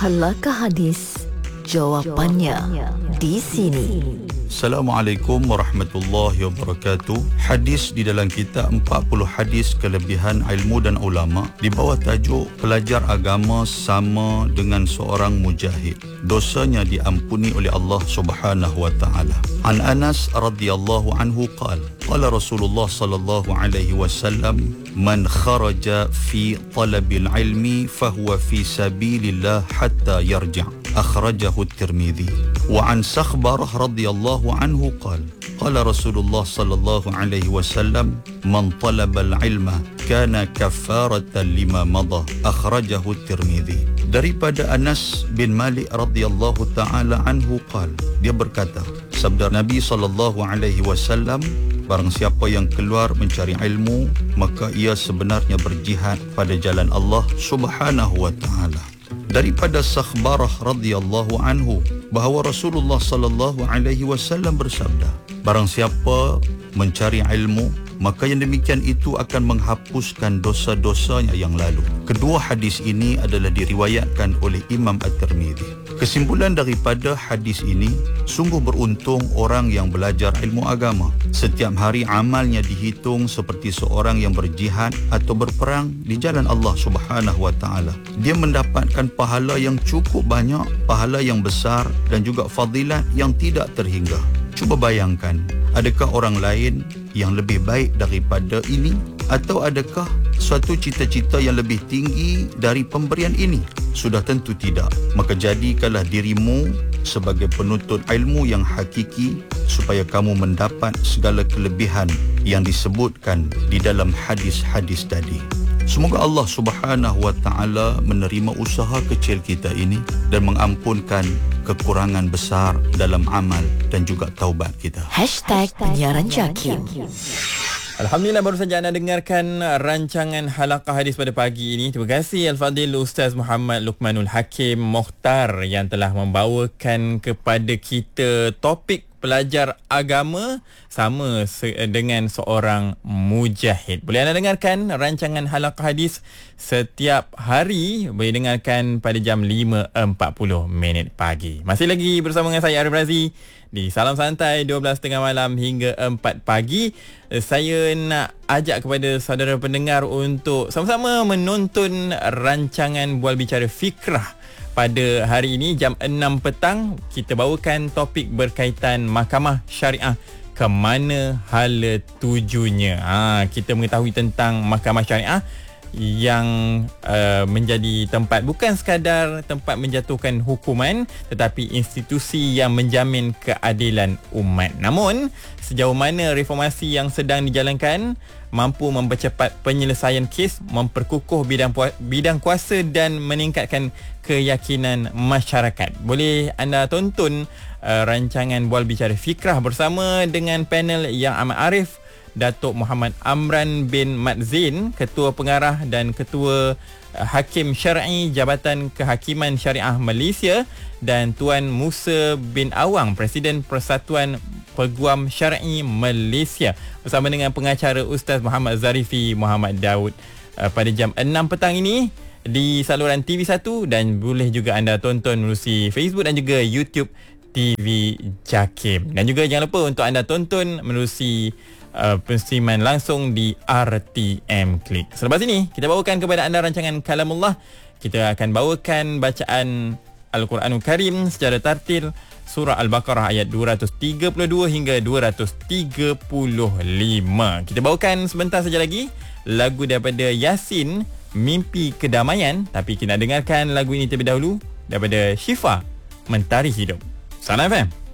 Halakah hadis? Jawapannya di sini. Assalamualaikum warahmatullahi wabarakatuh. Hadis di dalam kitab 40 hadis kelebihan ilmu dan ulama di bawah tajuk pelajar agama sama dengan seorang mujahid. Dosanya diampuni oleh Allah Subhanahu wa taala. An Anas radhiyallahu anhu qala Rasulullah sallallahu alaihi wasallam man kharaja fi talabil ilmi fahuwa fi sabilillah hatta yarja'. Akhrajahu at-Tirmidzi. Wa an Sakhbarah radhiyallahu anhu qala Rasulullah sallallahu alaihi wasallam man talaba al-ilma kana kaffaratan lima madha. Akhrajahu at-Tirmidzi. Daripada Anas bin Malik radhiyallahu taala anhu dia berkata, sabda Nabi sallallahu alaihi wasallam, barang siapa yang keluar mencari ilmu maka ia sebenarnya berjihad pada jalan Allah Subhanahu wa taala. Daripada Sakhbarah radhiyallahu anhu bahawa Rasulullah sallallahu alaihi wasallam bersabda, barang siapa mencari ilmu maka yang demikian itu akan menghapuskan dosa-dosanya yang lalu. Kedua hadis ini adalah diriwayatkan oleh Imam At-Tirmidzi. Kesimpulan daripada hadis ini, sungguh beruntung orang yang belajar ilmu agama. Setiap hari amalnya dihitung seperti seorang yang berjihad atau berperang di jalan Allah Subhanahu wa taala. Dia mendapatkan pahala yang cukup banyak, pahala yang besar dan juga fadilat yang tidak terhingga. Cuba bayangkan, adakah orang lain yang lebih baik daripada ini? Atau adakah suatu cita-cita yang lebih tinggi dari pemberian ini? Sudah tentu tidak. Maka jadikanlah dirimu sebagai penuntut ilmu yang hakiki supaya kamu mendapat segala kelebihan yang disebutkan di dalam hadis-hadis tadi. Semoga Allah Subhanahu wa taala menerima usaha kecil kita ini dan mengampunkan kekurangan besar dalam amal dan juga taubat kita. #penyiaran Jakim. Alhamdulillah, baru saja anda dengarkan rancangan Halaqah Hadis pada pagi ini. Terima kasih Al-Fadhil Ustaz Muhammad Luqmanul Hakim Mokhtar yang telah membawakan kepada kita topik pelajar agama sama dengan seorang mujahid. Boleh anda dengarkan rancangan Halaqah Hadis setiap hari, boleh dengarkan pada jam 5.40 pagi. Masih lagi bersama dengan saya Arif Razi di Salam Santai 12.30 malam hingga 4 pagi. Saya nak ajak kepada saudara pendengar untuk sama-sama menonton rancangan Bual Bicara Fikrah. Pada hari ini jam 6 petang kita bawakan topik berkaitan Mahkamah Syariah, ke mana hala tujunya. Kita mengetahui tentang Mahkamah Syariah yang menjadi tempat bukan sekadar tempat menjatuhkan hukuman tetapi institusi yang menjamin keadilan umat. Namun sejauh mana reformasi yang sedang dijalankan mampu mempercepat penyelesaian kes, memperkukuh bidang kuasa dan meningkatkan keyakinan masyarakat. Boleh anda tonton rancangan Bual Bicara Fikrah bersama dengan panel yang amat arif, Datuk Muhammad Amran bin Mat Zain, Ketua Pengarah dan Ketua Hakim Syar'i Jabatan Kehakiman Syariah Malaysia, dan Tuan Musa bin Awang, Presiden Persatuan Peguam Syar'i Malaysia, bersama dengan pengacara Ustaz Muhammad Zarifi Muhammad Daud pada jam 6 petang ini di saluran TV1, dan boleh juga anda tonton melalui Facebook dan juga YouTube TV Jakim. Dan juga jangan lupa untuk anda tonton melalui pensiman langsung di RTM Klik. Selepas ini kita bawakan kepada anda rancangan Kalamullah. Kita akan bawakan bacaan Al-Quranul Karim secara tartil, surah Al-Baqarah ayat 232 hingga 235. Kita bawakan sebentar saja lagi lagu daripada Yasin, Mimpi Kedamaian. Tapi kita nak dengarkan lagu ini terlebih dahulu daripada Syifa, Mentari Hidup. Salam FM.